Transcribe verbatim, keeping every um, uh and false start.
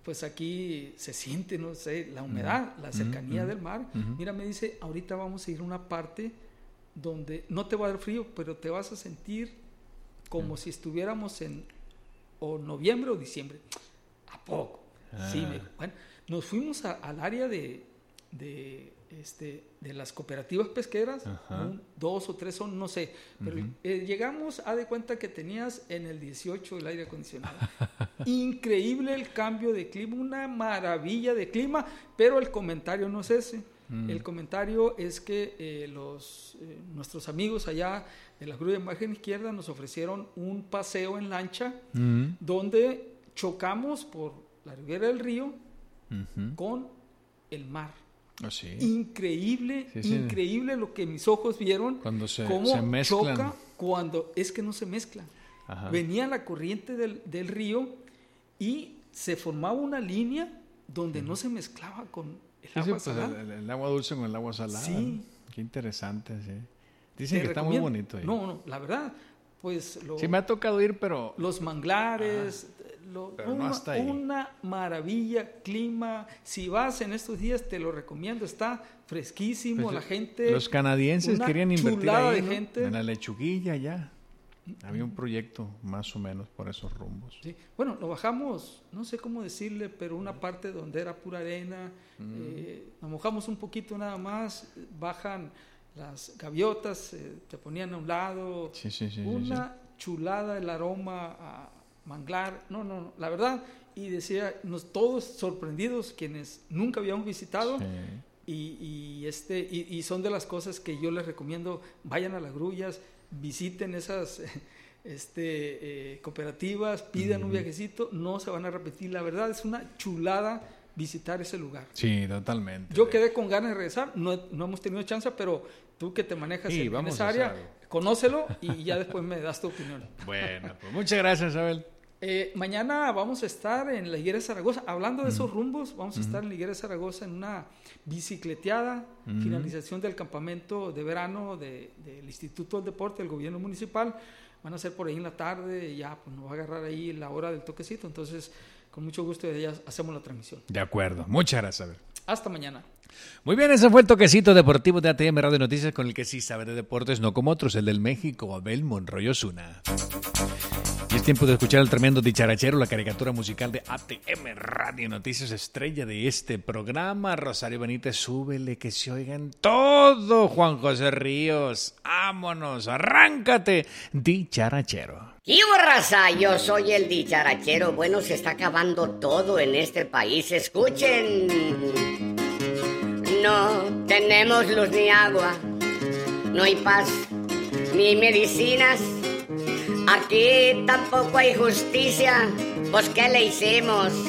pues aquí se siente, no sé, la humedad, uh-huh. la cercanía uh-huh. del mar. Uh-huh. Mira, me dice, ahorita vamos a ir a una parte donde no te va a dar frío, pero te vas a sentir como uh-huh. si estuviéramos en o noviembre o diciembre. ¿A poco? Ah. Sí, me, bueno, nos fuimos a, al área de, de, este, de las cooperativas pesqueras, un, dos o tres son, no sé, pero uh-huh. eh, llegamos, haz de cuenta que tenías en el dieciocho el aire acondicionado. Increíble el cambio de clima, una maravilla de clima, pero el comentario no es ese. Uh-huh. El comentario es que eh, los, eh, nuestros amigos allá de la Cruz de Margen Izquierda nos ofrecieron un paseo en lancha uh-huh. donde chocamos por la ribera del río uh-huh. con el mar. Oh, sí. Increíble, sí, sí. increíble lo que mis ojos vieron. Cuando se, cómo se mezclan. Choca cuando es que no se mezclan. Ajá. Venía la corriente del, del río y se formaba una línea donde uh-huh. no se mezclaba con el sí, agua sí, salada. Pues el, el agua dulce con el agua salada. Sí. ¿No? Qué interesante, sí. Dicen Te que recomiendo. Está muy bonito ahí. No, no, la verdad, pues... Lo, sí, me ha tocado ir, pero... Los manglares... Ah. Lo, Pero una, no hasta ahí. Una maravilla, clima. Si vas en estos días, te lo recomiendo. Está fresquísimo, pues la gente. Los canadienses querían invertir ahí, de ¿no? gente. En la lechuguilla ya. Había un proyecto más o menos por esos rumbos. Sí. Bueno, lo bajamos, no sé cómo decirle, pero una parte donde era pura arena. Mm. Eh, nos mojamos un poquito nada más. Bajan las gaviotas, eh, te ponían a un lado. Sí, sí, sí, una sí, sí. chulada el aroma a manglar, no, no, no, la verdad, y decía, nos, todos sorprendidos, quienes nunca habíamos visitado, sí. y, y, este, y, y son de las cosas que yo les recomiendo, vayan a las grullas, visiten esas este, eh, cooperativas, pidan uh-huh. un viajecito, no se van a repetir, la verdad es una chulada visitar ese lugar. Sí, totalmente. Yo quedé con ganas de regresar, no, no hemos tenido chance, pero tú que te manejas sí, en, en esa área, conócelo y ya después me das tu opinión. Bueno, pues muchas gracias, Abel. Eh, mañana vamos a estar en la Higuera de Zaragoza, hablando de uh-huh. esos rumbos, vamos a uh-huh. estar en la Higuera de Zaragoza en una bicicleteada, uh-huh. finalización del campamento de verano de, del Instituto del Deporte del Gobierno Municipal. Van a ser por ahí en la tarde y ya pues, nos va a agarrar ahí la hora del toquecito, entonces con mucho gusto ya hacemos la transmisión. De acuerdo, muchas gracias, Abel. Hasta mañana. Muy bien, ese fue el toquecito deportivo de A T M Radio Noticias con el que sí sabe de deportes, no como otros, el del México, Abel Monroy Osuna. Y es tiempo de escuchar el tremendo dicharachero, la caricatura musical de A T M Radio Noticias, estrella de este programa. Rosario Benítez, súbele que se oigan todo. Juan José Ríos, vámonos, arráncate, dicharachero. ¡Y raza! Yo soy el dicharachero. Bueno, se está acabando todo en este país. Escuchen. No tenemos luz ni agua, no hay paz ni medicinas. Aquí tampoco hay justicia. Pues ¿qué le hicimos?